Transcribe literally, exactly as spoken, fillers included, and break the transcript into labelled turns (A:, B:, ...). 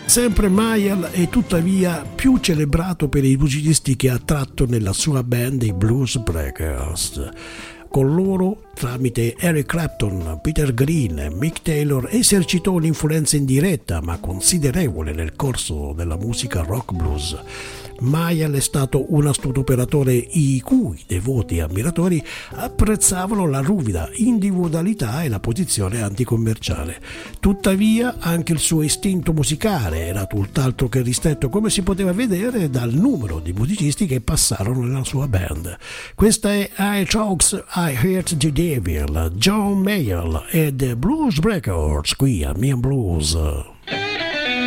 A: Sempre Mayall è tuttavia più celebrato per i musicisti che ha tratto nella sua band i Blues Breakers. Con loro, tramite Eric Clapton, Peter Green e Mick Taylor, esercitò un'influenza indiretta ma considerevole nel corso della musica rock blues. Mayall è stato un astuto operatore i cui devoti ammiratori apprezzavano la ruvida individualità e la posizione anticommerciale. Tuttavia anche il suo istinto musicale era tutt'altro che ristretto, come si poteva vedere dal numero di musicisti che passarono nella sua band. Questa è I Talks I Heard the Devil, John Mayall e The Blues Breakers qui a Me and Blues.